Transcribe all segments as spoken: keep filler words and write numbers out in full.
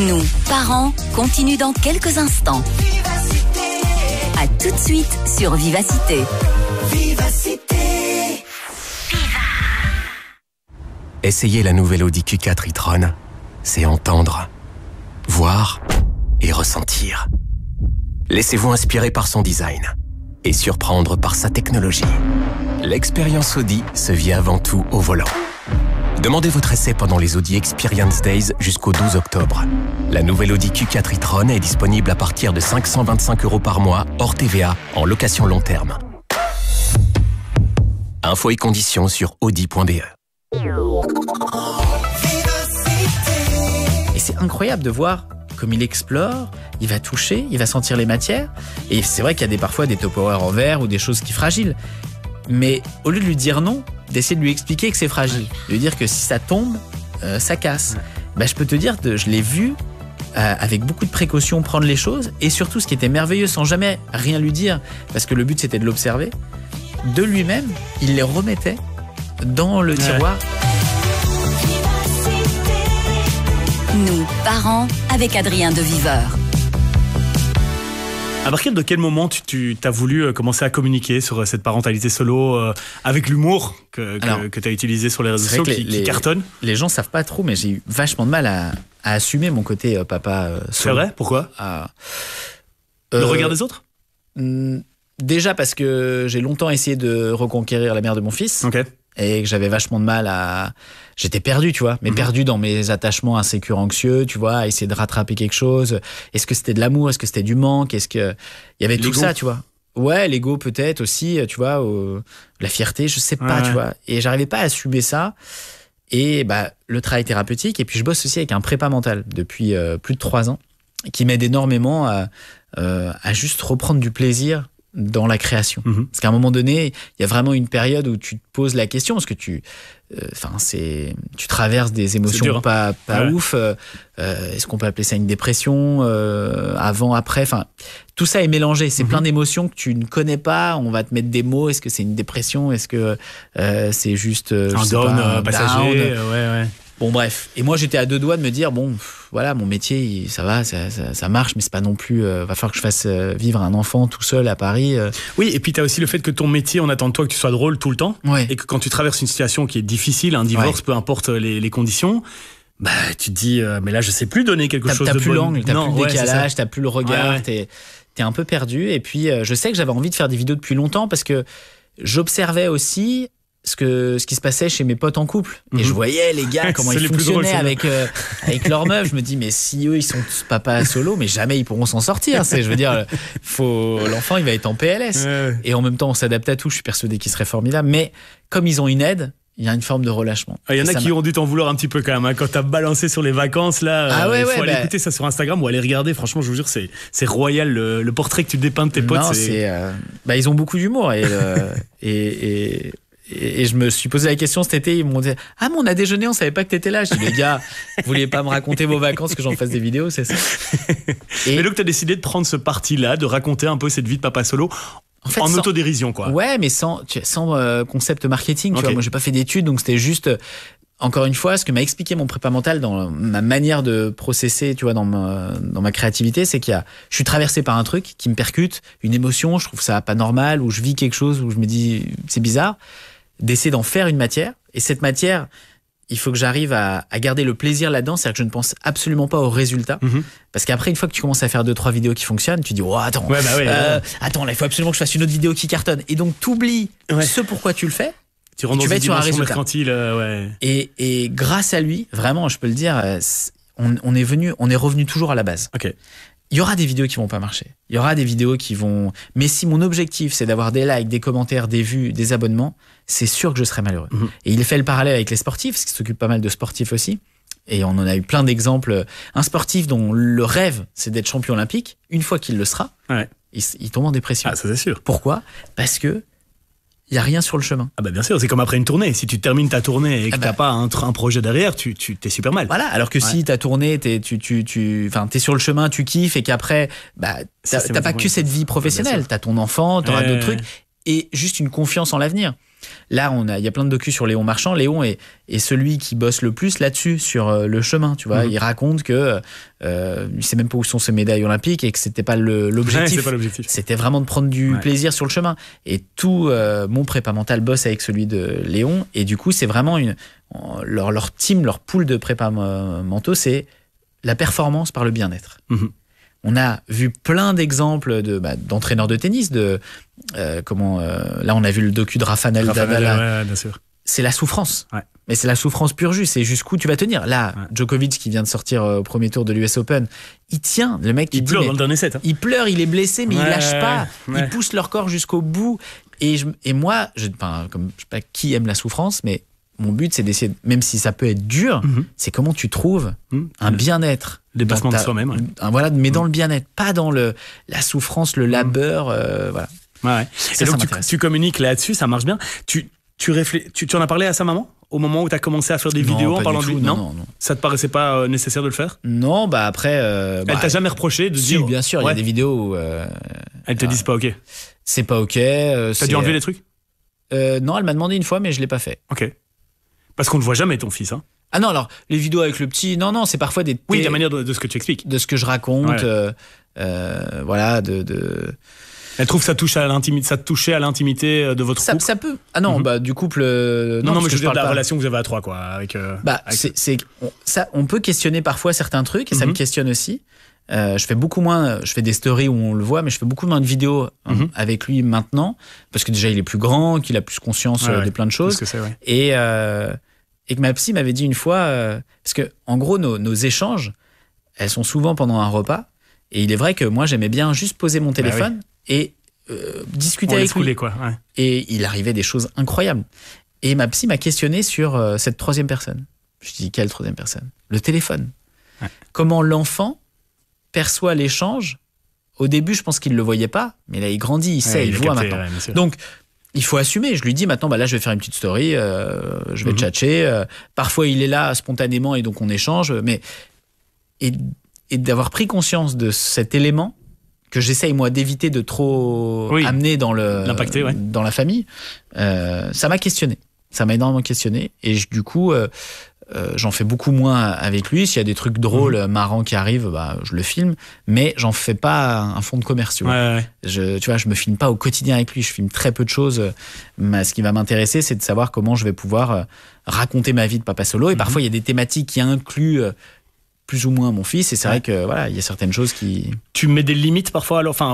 Nous, parents, continue dans quelques instants. A tout de suite sur Vivacité. Vivacité. Essayer la nouvelle Audi Q quatre e-tron, c'est entendre, voir et ressentir. Laissez-vous inspirer par son design et surprendre par sa technologie. L'expérience Audi se vit avant tout au volant. Demandez votre essai pendant les Audi Experience Days jusqu'au douze octobre. La nouvelle Audi Q quatre e-tron est disponible à partir de cinq cent vingt-cinq euros par mois, hors T V A, en location long terme. Infos et conditions sur audi point b e. Et c'est incroyable de voir comme il explore, il va toucher, il va sentir les matières. Et c'est vrai qu'il y a des, parfois des tupperwares en verre ou des choses qui fragiles. Mais au lieu de lui dire non, d'essayer de lui expliquer que c'est fragile, de lui dire que si ça tombe, euh, ça casse. Bah, je peux te dire, je l'ai vu euh, avec beaucoup de précautions prendre les choses, et surtout ce qui était merveilleux, sans jamais rien lui dire, parce que le but c'était de l'observer, de lui-même, il les remettait dans le tiroir. Nous, parents, avec Adrien de Viveur. À partir de quel moment tu, tu as voulu commencer à communiquer sur cette parentalité solo euh, avec l'humour que, que, que tu as utilisé sur les réseaux sociaux qui, les, qui cartonne? Les gens savent pas trop, mais j'ai eu vachement de mal à, à assumer mon côté euh, papa euh, solo. C'est vrai? Pourquoi? à, euh, Le euh, regard des autres? Déjà parce que j'ai longtemps essayé de reconquérir la mère de mon fils. Ok. Et que j'avais vachement de mal à... J'étais perdu, tu vois, mais mmh. perdu dans mes attachements insécures, anxieux, tu vois, à essayer de rattraper quelque chose. Est-ce que c'était de l'amour? Est-ce que c'était du manque? Est-ce que... Il y avait tout ça, tu vois. Ouais, l'ego peut-être aussi, tu vois, euh, la fierté, je sais pas, ouais, tu ouais. vois. Et j'arrivais pas à assumer ça. Et bah, le travail thérapeutique, et puis je bosse aussi avec un prépa mental depuis euh, plus de trois ans, qui m'aide énormément à, euh, à juste reprendre du plaisir dans la création. Mmh. Parce qu'à un moment donné, il y a vraiment une période où tu te poses la question, parce que tu, enfin, euh, c'est, tu traverses des émotions pas, pas ouais. ouf. Euh, est-ce qu'on peut appeler ça une dépression euh, avant, après, enfin, tout ça est mélangé. C'est mmh. plein d'émotions que tu ne connais pas. On va te mettre des mots. Est-ce que c'est une dépression? Est-ce que euh, c'est juste euh, un down pas, un passager? Down. Ouais, ouais. Bon, bref. Et moi, j'étais à deux doigts de me dire, bon, pff, voilà, mon métier, ça va, ça, ça, ça marche, mais c'est pas non plus... Euh, va falloir que je fasse euh, vivre un enfant tout seul à Paris. Euh. Oui, et puis t'as aussi le fait que ton métier, on attend de toi que tu sois drôle tout le temps. Ouais. Et que quand tu traverses une situation qui est difficile, un divorce, ouais. peu importe les, les conditions, bah, tu te dis, euh, mais là, je sais plus donner quelque t'as, chose t'as de plus bon. l'angle, t'as non, plus le ouais, décalage, t'as plus le regard, ouais, ouais. T'es, t'es un peu perdu. Et puis, euh, je sais que j'avais envie de faire des vidéos depuis longtemps parce que j'observais aussi ce que ce qui se passait chez mes potes en couple, et mmh. je voyais les gars comment ils fonctionnaient drôles, avec euh, avec leurs meufs. Je me dis, mais si eux ils sont tous papa solo, mais jamais ils pourront s'en sortir. C'est, je veux dire, faut l'enfant il va être en P L S, ouais. Et en même temps on s'adapte à tout. Je suis persuadé qu'il serait formidable, mais comme ils ont une aide, il y a une forme de relâchement. Il ah, y en a qui m'a... ont dû t'en vouloir un petit peu quand même, hein, quand t'as balancé sur les vacances là. Ah ouais, il faut ouais, aller bah... écouter ça sur Instagram ou aller regarder. Franchement, je vous jure, c'est c'est royal le, le portrait que tu dépeins de tes potes. Non, c'est, c'est euh... bah ils ont beaucoup d'humour et euh, et, et... Et je me suis posé la question cet été, ils m'ont dit « Ah, mais on a déjeuné, on savait pas que t'étais là. » Je dis « Les gars, vous vouliez pas me raconter vos vacances, que j'en fasse des vidéos, c'est ça ?» Et mais donc, t'as décidé de prendre ce parti-là, de raconter un peu cette vie de papa solo en, fait, en sans... autodérision, quoi. Ouais, mais sans, sans euh, concept marketing. Okay. Tu vois, moi, j'ai pas fait d'études, donc c'était juste... Encore une fois, ce que m'a expliqué mon prépa mental dans ma manière de processer, tu vois, dans ma, dans ma créativité, c'est qu'il y a, je suis traversé par un truc qui me percute, une émotion, je trouve ça pas normal, ou je vis quelque chose où je me dis, c'est bizarre, d'essayer d'en faire une matière. Et cette matière, il faut que j'arrive à, à garder le plaisir là-dedans, c'est-à-dire que je ne pense absolument pas au résultat. Mm-hmm. Parce qu'après, une fois que tu commences à faire deux, trois vidéos qui fonctionnent, tu dis, oh, attends, ouais, bah ouais, euh, ouais. attends, là, il faut absolument que je fasse une autre vidéo qui cartonne. Et donc, t'oublies ouais. ce pourquoi tu le fais. Tu rentres dans une dimension mercantile, euh, ouais. Et, et grâce à lui, vraiment, je peux le dire, on, on est venu, on est revenu toujours à la base. Ok. Il y aura des vidéos qui vont pas marcher. Il y aura des vidéos qui vont... Mais si mon objectif, c'est d'avoir des likes, des commentaires, des vues, des abonnements, c'est sûr que je serai malheureux. Mmh. Et il fait le parallèle avec les sportifs, parce qu'il s'occupe pas mal de sportifs aussi. Et on en a eu plein d'exemples. Un sportif dont le rêve, c'est d'être champion olympique, une fois qu'il le sera, ouais. il, il tombe en dépression. Ah, ça c'est sûr. Pourquoi ? Parce que il n'y a rien sur le chemin. Ah bah bien sûr, c'est comme après une tournée. Si tu termines ta tournée et que ah bah, t'as pas un, un projet derrière, tu, tu t'es super mal. Voilà, alors que ouais. si ta tournée, t'es, tu, tu, tu, enfin, t'es sur le chemin, tu kiffes et qu'après, bah, t'as, t'as pas que cette vie professionnelle. T'as ton enfant, t'auras ouais. d'autres trucs et juste une confiance en l'avenir. Là, on a, il y a plein de docus sur Léon Marchand. Léon est, est celui qui bosse le plus là-dessus, sur euh, le chemin. Tu vois, mmh. il raconte que euh, il sait même pas où sont ses médailles olympiques et que c'était pas le, l'objectif. Ouais, c'est pas l'objectif. C'était vraiment de prendre du ouais. plaisir sur le chemin. Et tout euh, mon prépa mental bosse avec celui de Léon. Et du coup, c'est vraiment une leur leur team, leur pool de prépa mentaux, c'est la performance par le bien-être. Mmh. On a vu plein d'exemples de, bah, d'entraîneurs de tennis. De, euh, comment, euh, là, on a vu le docu de Rafa Nadal. Ouais, bien sûr. C'est la souffrance. Ouais. Mais c'est la souffrance pure jus. C'est jusqu'où tu vas tenir. Là, ouais. Djokovic, qui vient de sortir au premier tour de l'U S Open, il tient. Le mec, il, il dit, pleure dans le dernier set. Hein. Il pleure, il est blessé, mais ouais, il lâche pas. Ouais. Il pousse leur corps jusqu'au bout. Et, je, et moi, je, enfin, comme, je sais pas qui aime la souffrance, mais mon but, c'est d'essayer, même si ça peut être dur, mm-hmm. c'est comment tu trouves mm-hmm. un bien-être. Le dépassement de soi-même. Ouais. Un, voilà, mais mm-hmm. dans le bien-être, pas dans le, la souffrance, le labeur. Mm-hmm. Euh, voilà. Ouais, ouais. Ça, et donc, tu, tu communiques là-dessus, ça marche bien. Tu, tu, réfléch... tu, tu en as parlé à sa maman au moment où tu as commencé à faire des non, vidéos en parlant de lui? Non, non, non. Ça te paraissait pas euh, nécessaire de le faire? Non, bah après. Euh, elle bah, t'a jamais reproché de si, dire. Bien sûr, il ouais. y a des vidéos où. Euh, Elles te euh, disent pas OK. C'est pas OK. Euh, T'as dû enlever les trucs? euh, Non, elle m'a demandé une fois, mais je l'ai pas fait. OK. Parce qu'on ne voit jamais ton fils, hein. Ah non, alors, les vidéos avec le petit, non, non, c'est parfois des... Oui, de la manière de, de ce que tu expliques. De ce que je raconte, ouais. euh, euh, voilà, de... de... Elle trouve que ça, touche à l'intimité, ça te touchait à l'intimité de votre ça, couple? Ça peut. Ah non, mm-hmm. bah du couple... Euh, non, non, mais je veux dire de la pas. relation que vous avez à trois, quoi. Avec, euh, bah, avec... c'est, c'est, on, ça, on peut questionner parfois certains trucs, et mm-hmm. ça me questionne aussi. Euh, je fais beaucoup moins, je fais des stories où on le voit, mais je fais beaucoup moins de vidéos mm-hmm. avec lui maintenant, parce que déjà il est plus grand, qu'il a plus conscience ouais, de ouais. plein de choses. Que c'est, ouais. Et... Euh, Et que ma psy m'avait dit une fois, euh, parce que en gros, nos, nos échanges, elles sont souvent pendant un repas. Et il est vrai que moi, j'aimais bien juste poser mon téléphone bah oui. et euh, discuter On avec lui. Couler, quoi. Ouais. Et il arrivait des choses incroyables. Et ma psy m'a questionné sur euh, cette troisième personne. Je dis, quelle troisième personne? Le téléphone. Ouais. Comment l'enfant perçoit l'échange. Au début, je pense qu'il ne le voyait pas, mais là, il grandit, il ouais, sait, il, il voit capté, maintenant. Ouais, Donc, il faut assumer. Je lui dis maintenant, bah là, je vais faire une petite story, euh, je vais mm-hmm. tchatcher. Euh, parfois, il est là spontanément et donc on échange. Mais et, et d'avoir pris conscience de cet élément que j'essaye moi d'éviter de trop oui. amener dans le l'impacter, ouais. dans la famille, euh, ça m'a questionné. Ça m'a énormément questionné et je, du coup, euh, euh, j'en fais beaucoup moins avec lui. S'il y a des trucs drôles, mm-hmm. marrants qui arrivent, bah, je le filme. Mais j'en fais pas un fonds de commerce. Tu vois. Ouais, ouais. Je, tu vois, je me filme pas au quotidien avec lui. Je filme très peu de choses. Mais ce qui va m'intéresser, c'est de savoir comment je vais pouvoir raconter ma vie de papa solo. Et mm-hmm. parfois, il y a des thématiques qui incluent plus ou moins mon fils. Et c'est ouais. vrai que voilà, il y a certaines choses qui. Tu mets des limites parfois. Alors, enfin,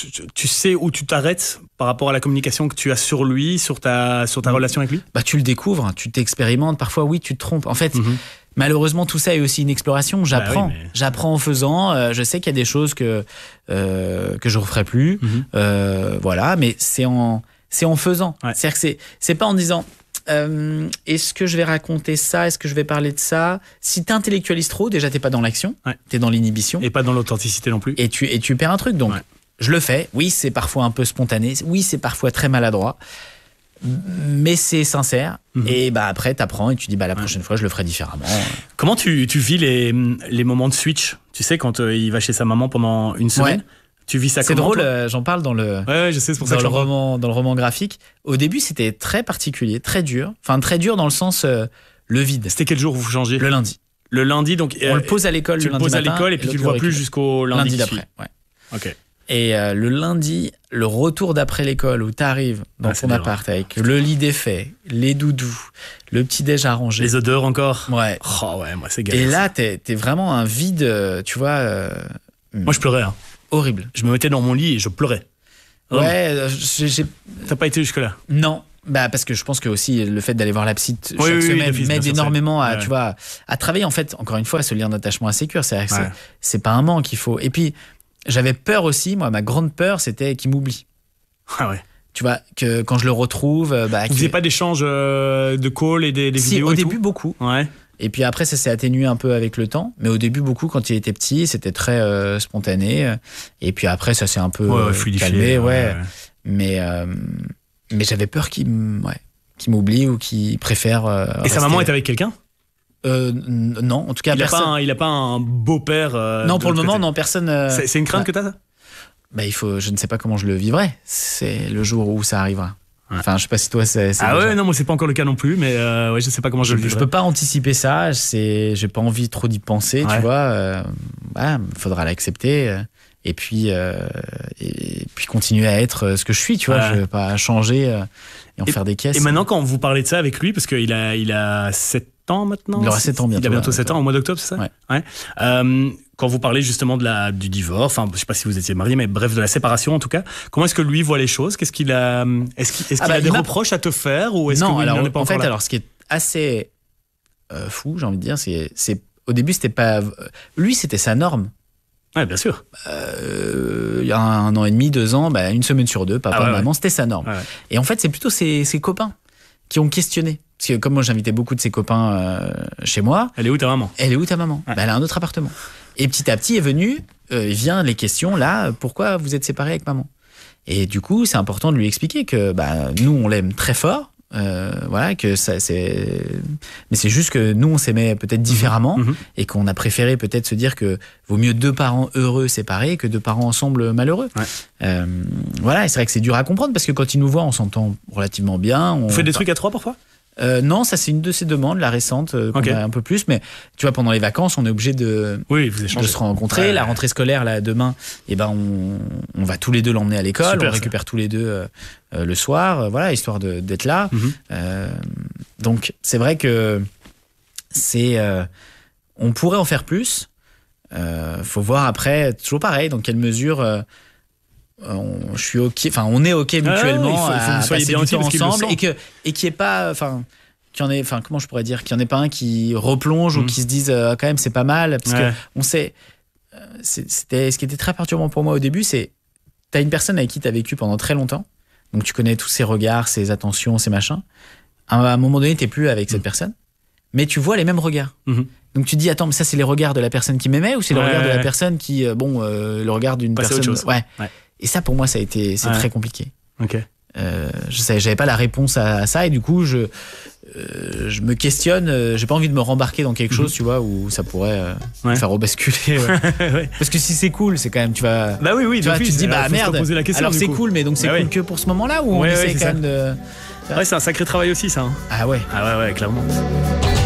tu sais où tu t'arrêtes par rapport à la communication que tu as sur lui, sur ta sur ta mmh. relation avec lui. Bah, tu le découvres, tu t'expérimentes. Parfois, oui, tu te trompes. En fait. Mmh. Malheureusement, tout ça est aussi une exploration. J'apprends, bah oui, mais... j'apprends en faisant. Euh, je sais qu'il y a des choses que euh, que je referai plus. Mmh. Euh, voilà, mais c'est en c'est en faisant. Ouais. C'est-à-dire que c'est c'est pas en disant euh, est-ce que je vais raconter ça, est-ce que je vais parler de ça. Si t'intellectualises trop, déjà t'es pas dans l'action, ouais. t'es dans l'inhibition et pas dans l'authenticité non plus. Et tu et tu perds un truc. Donc ouais. je le fais. Oui, c'est parfois un peu spontané. Oui, c'est parfois très maladroit. Mais c'est sincère. Mmh. Et bah après, t'apprends et tu dis bah la prochaine ouais. fois, je le ferai différemment. Comment tu, tu vis les, les moments de switch? Tu sais, quand euh, il va chez sa maman pendant une semaine, ouais. tu vis ça c'est comment? C'est drôle, euh, j'en parle dans le, ouais, ouais, je sais, c'est pour dans, ça le roman, dans le roman graphique. Au début, c'était très particulier, très dur. Enfin, très dur dans le sens euh, le vide. C'était quel jour vous changez? Le lundi. Le lundi, donc. On euh, le pose à l'école le lundi matin. Tu le poses à l'école et puis tu le vois plus jusqu'au lundi, lundi d'après. Ouais. Ok. Et euh, le lundi, le retour d'après l'école où t'arrives dans ah, ton appart dur. Avec le lit défait, les doudous, le petit-déj arrangé. Les odeurs encore. Ouais. Oh ouais, moi c'est galère. Et là, t'es, t'es vraiment un vide, tu vois. Euh, moi je pleurais. Hein. Horrible. Je me mettais dans mon lit et je pleurais. Oh. Ouais, j'ai, j'ai... T'as pas été jusque-là? Non. Bah parce que je pense que aussi le fait d'aller voir la psy chaque oui, oui, semaine oui, m'aide énormément à, ouais. tu vois, à travailler en fait, encore une fois, à ce lien d'attachement assez sécure. C'est, ouais. c'est, c'est pas un manque qu'il faut. Et puis, j'avais peur aussi, moi, ma grande peur, c'était qu'il m'oublie. Ah ouais. Tu vois, que quand je le retrouve... Bah, Vous faisiez pas d'échanges de calls et des, des si, vidéos au et début, tout beaucoup. Ouais. Et puis après, ça s'est atténué un peu avec le temps. Mais au début, beaucoup, quand il était petit, c'était très euh, spontané. Et puis après, ça s'est un peu ouais, euh, calmé. Ouais. ouais. Mais, euh, mais j'avais peur qu'il, ouais, qu'il m'oublie ou qu'il préfère... Euh, et sa maman est avec quelqu'un? Euh, non, en tout cas, il personne. A pas un, il a pas un beau-père. Euh, non, pour le moment, côté. non, personne. Euh... C'est, c'est une crainte bah, que t'as, ça? Bah, il faut. Je ne sais pas comment je le vivrai. C'est le jour où ça arrivera. Ouais. Enfin, je sais pas si toi c'est. Ah déjà... ouais, non, moi c'est pas encore le cas non plus, mais euh, ouais, je sais pas comment je, je le vivrai. Je peux pas anticiper ça. C'est, j'ai pas envie trop d'y penser, ouais. tu vois. Euh, ouais, faudra l'accepter. Et puis, euh, et puis continuer à être ce que je suis, tu vois. Ouais. Je vais pas changer euh, et en et, faire des caisses. Et maintenant, quand vous parlez de ça avec lui, parce qu'il a, il a sept ans maintenant. Il aura sept ans bientôt. Il a bientôt sept ans, au mois d'octobre, c'est ça? Ouais. ouais. Euh, quand vous parlez justement de la, du divorce, enfin, je sais pas si vous étiez marié, mais bref, de la séparation en tout cas, comment est-ce que lui voit les choses? Qu'est-ce qu'il a, est-ce qu'il, est-ce qu'il ah bah, a des reproches à te faire ou est-ce non, que alors, il n'en est pas en encore fait, là? alors, ce qui est assez euh, fou, j'ai envie de dire, c'est, c'est au début, c'était pas. Lui, c'était sa norme. Ouais, bien sûr. Euh, il y a un an et demi, deux ans, bah, une semaine sur deux, papa, ah ouais, maman, ouais. c'était sa norme. Ouais, ouais. Et en fait, c'est plutôt ses, ses copains qui ont questionné. Parce que comme moi, j'invitais beaucoup de ses copains euh, chez moi. Elle est où ta maman? Elle est où ta maman? Ouais. Bah, elle a un autre appartement. Et petit à petit est venu, euh, vient les questions, là, pourquoi vous êtes séparés avec maman? Et du coup, c'est important de lui expliquer que bah, nous, on l'aime très fort. Euh, voilà, que ça, c'est... Mais c'est juste que nous, on s'aimait peut-être différemment mmh. et qu'on a préféré peut-être se dire que vaut mieux deux parents heureux séparés que deux parents ensemble malheureux. Ouais. Euh, voilà, et c'est vrai que c'est dur à comprendre parce que quand ils nous voient, on s'entend relativement bien. On Vous faites des trucs à trois parfois? Euh, non, ça c'est une de ces demandes, la récente, euh, qu'on okay. a un peu plus. Mais tu vois, pendant les vacances, on est obligé de, oui, vous de se rencontrer. Ouais, la rentrée scolaire, là, demain, eh ben, on, on va tous les deux l'emmener à l'école. Super, on récupère ça. tous les deux euh, euh, le soir, euh, voilà, histoire de, d'être là. Mm-hmm. Euh, donc, c'est vrai que c'est, euh, on pourrait en faire plus. Euh, faut voir après, toujours pareil, dans quelle mesure. Euh, On, je suis ok, enfin on est ok mutuellement ah, il faut, il faut à passer bien du temps ensemble et que et qu'il n'y ait pas, enfin qu'il y en ait, enfin comment je pourrais dire, qu'il n'y en ait pas un qui replonge mmh. ou qui se dise euh, quand même c'est pas mal parce ouais. que on sait, euh, c'était ce qui était très perturbant pour moi au début, c'est t'as une personne avec qui t'as vécu pendant très longtemps, donc tu connais tous ses regards, ses attentions, ses machins. À un moment donné t'es plus avec mmh. cette personne, mais tu vois les mêmes regards. Mmh. Donc tu te dis attends mais ça c'est les regards de la personne qui m'aimait ou c'est ouais, le regard de la personne qui euh, bon euh, le regard d'une Passer personne autre chose. ouais. ouais. Et ça, pour moi, ça a été, c'est ouais. très compliqué. Ok. Euh, je savais, j'avais pas la réponse à, à ça, et du coup, je, euh, je me questionne. Euh, j'ai pas envie de me rembarquer dans quelque chose, mm-hmm. tu vois, où ça pourrait euh, ouais. me faire rebasculer. Ouais. ouais. Parce que si c'est cool, c'est quand même, tu vas. Bah oui, oui. Tu, vois, tu te dis, bah merde. La question, alors c'est coup. cool, mais donc c'est bah cool oui. que pour ce moment-là, où on ouais, essaie ouais, quand ça. même de. Ouais, c'est un sacré travail aussi, ça. Hein. Ah ouais. Ah ouais, ouais, clairement.